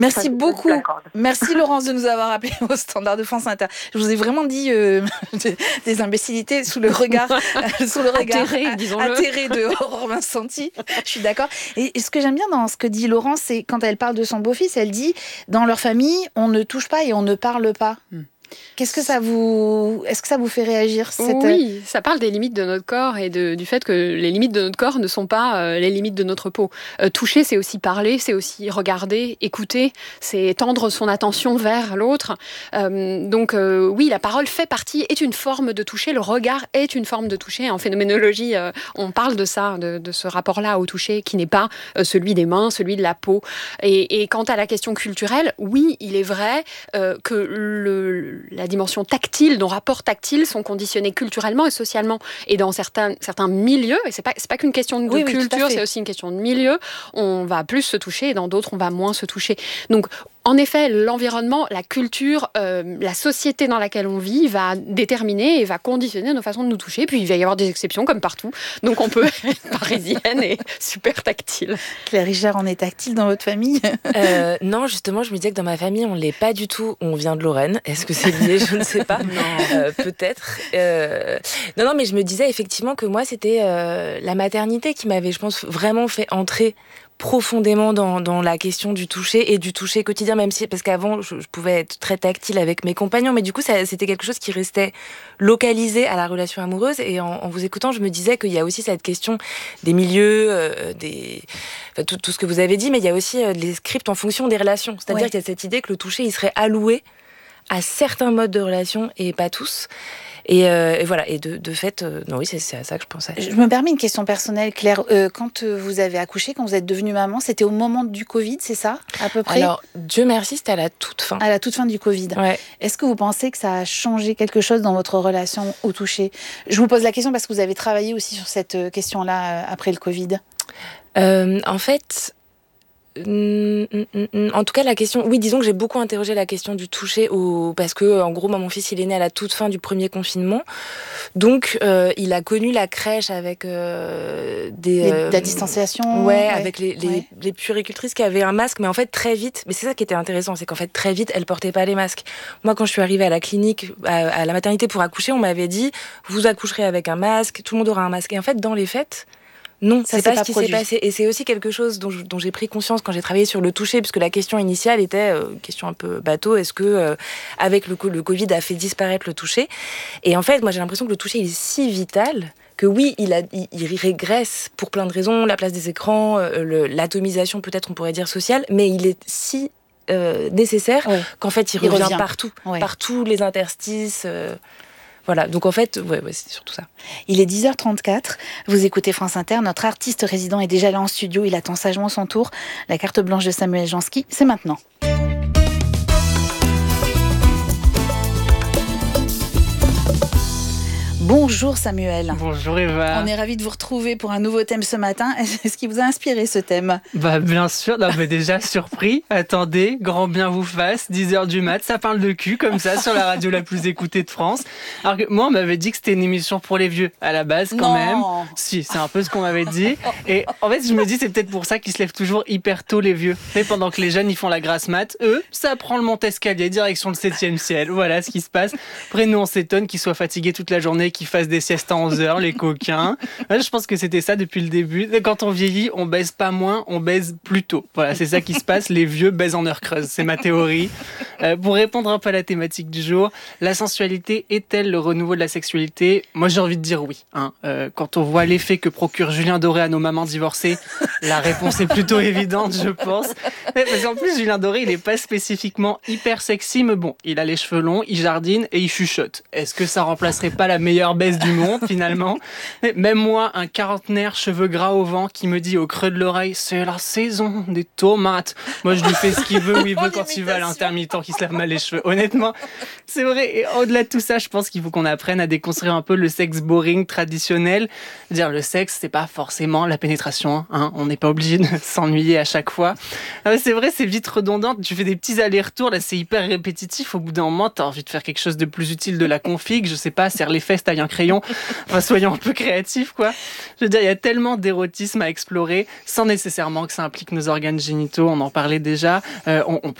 Merci beaucoup. Merci Laurence de nous avoir appelé au standard de France Inter. Je vous ai vraiment dit des imbécilités sous le regard atterré de Aurore Vincenti. Je suis d'accord. Et ce que j'aime bien dans ce que dit Laurence, c'est quand elle parle de son beau-fils, elle dit dans leur famille, on ne touche pas et on ne parle pas. Est-ce que ça vous fait réagir Oui, ça parle des limites de notre corps et du fait que les limites de notre corps ne sont pas les limites de notre peau. Toucher, c'est aussi parler, c'est aussi regarder, écouter, c'est tendre son attention vers l'autre. Donc oui, la parole est une forme de toucher, le regard est une forme de toucher. En phénoménologie, on parle de ça, de ce rapport-là au toucher qui n'est pas celui des mains, celui de la peau. Et quant à la question culturelle, oui, il est vrai que la dimension tactile, nos rapports tactiles sont conditionnés culturellement et socialement. Et dans certains milieux, et c'est pas qu'une question de culture, c'est aussi une question de milieu, on va plus se toucher et dans d'autres, on va moins se toucher. Donc, en effet, l'environnement, la culture, la société dans laquelle on vit va déterminer et va conditionner nos façons de nous toucher. Puis il va y avoir des exceptions comme partout. Donc on peut être parisienne et super tactile. Claire Richard, on est tactile dans votre famille ? Non, justement, je me disais que dans ma famille, on ne l'est pas du tout. On vient de Lorraine. Est-ce que c'est lié ? Je ne sais pas. Peut-être. Non, mais je me disais effectivement que moi, c'était la maternité qui m'avait, je pense, vraiment fait entrer profondément dans la question du toucher et du toucher quotidien, même si, parce qu'avant, je pouvais être très tactile avec mes compagnons, mais du coup, c'était quelque chose qui restait localisé à la relation amoureuse. Et en vous écoutant, je me disais qu'il y a aussi cette question des milieux, tout ce que vous avez dit, mais il y a aussi les scripts en fonction des relations. C'est-à-dire qu'il y a cette idée que le toucher, il serait alloué à certains modes de relation et pas tous. Et voilà, et de fait, non, oui, c'est à ça que je pensais. Je me permets une question personnelle, Claire. Quand vous avez accouché, quand vous êtes devenue maman, c'était au moment du Covid, c'est ça, à peu près ? Alors, Dieu merci, c'était à la toute fin. À la toute fin du Covid. Ouais. Est-ce que vous pensez que ça a changé quelque chose dans votre relation au toucher ? Je vous pose la question parce que vous avez travaillé aussi sur cette question-là après le Covid. En fait... En tout cas, la question, oui, disons que j'ai beaucoup interrogé la question du toucher parce que, en gros, mon fils, il est né à la toute fin du premier confinement. Donc, il a connu la crèche avec la distanciation. Ouais, avec les puéricultrices qui avaient un masque, mais en fait, très vite, mais c'est ça qui était intéressant, c'est qu'en fait, très vite, elles portaient pas les masques. Moi, quand je suis arrivée à la clinique, à la maternité pour accoucher, on m'avait dit, vous accoucherez avec un masque, tout le monde aura un masque. Et en fait, dans les faits, non, c'est pas ce qui s'est passé. Et c'est aussi quelque chose dont j'ai pris conscience quand j'ai travaillé sur le toucher, puisque la question initiale était, question un peu bateau, est-ce que avec le Covid a fait disparaître le toucher ? Et en fait, moi j'ai l'impression que le toucher il est si vital que oui, il régresse pour plein de raisons, la place des écrans, l'atomisation peut-être on pourrait dire sociale, mais il est si nécessaire qu'en fait il revient partout, par tous les interstices. Voilà, donc en fait, c'est surtout ça. Il est 10h34, vous écoutez France Inter, notre artiste résident est déjà là en studio, il attend sagement son tour. La carte blanche de Samuel Jansky, c'est maintenant. Bonjour Samuel. Bonjour Eva. On est ravis de vous retrouver pour un nouveau thème ce matin. Est-ce qui vous a inspiré ce thème ? Bien sûr, non, mais déjà surpris. Attendez, grand bien vous fasse, 10h du mat, ça parle de cul comme ça sur la radio la plus écoutée de France. Alors que moi on m'avait dit que c'était une émission pour les vieux à la base quand même. Si, c'est un peu ce qu'on m'avait dit. Et en fait je me dis c'est peut-être pour ça qu'ils se lèvent toujours hyper tôt les vieux. Mais pendant que les jeunes ils font la grasse mat, eux ça prend le Montescalier direction le 7e ciel. Voilà ce qui se passe. Après nous on s'étonne qu'ils soient fatigués toute la journée, qu'ils fassent des siestes à 11h, les coquins. Je pense que c'était ça depuis le début. Quand on vieillit, on baise pas moins, on baise plus tôt. Voilà, c'est ça qui se passe. Les vieux baisent en heure creuse. C'est ma théorie. Pour répondre un peu à la thématique du jour, la sensualité est-elle le renouveau de la sexualité ? Moi, j'ai envie de dire oui. Quand on voit l'effet que procure Julien Doré à nos mamans divorcées, la réponse est plutôt évidente, je pense. Parce qu'en plus, Julien Doré, il est pas spécifiquement hyper sexy, mais bon, il a les cheveux longs, il jardine et il chuchote. Est-ce que ça remplacerait pas la meilleure baisse du monde, finalement ? Même moi, un quarantenaire, cheveux gras au vent, qui me dit au creux de l'oreille, c'est la saison des tomates. Moi, je lui fais ce qu'il veut, où il veut, quand il veut, à l'intermittent qui qui se lave mal les cheveux. Honnêtement, c'est vrai. Et au-delà de tout ça, je pense qu'il faut qu'on apprenne à déconstruire un peu le sexe boring traditionnel. Dire le sexe, c'est pas forcément la pénétration. Hein. On n'est pas obligé de s'ennuyer à chaque fois. C'est vrai, c'est vite redondant. Tu fais des petits allers-retours. Là, c'est hyper répétitif. Au bout d'un moment, t'as envie de faire quelque chose de plus utile de la config. Je sais pas, serre les fesses, taille un crayon. Enfin, soyons un peu créatifs, quoi. Je veux dire, il y a tellement d'érotisme à explorer sans nécessairement que ça implique nos organes génitaux. On en parlait déjà. On peut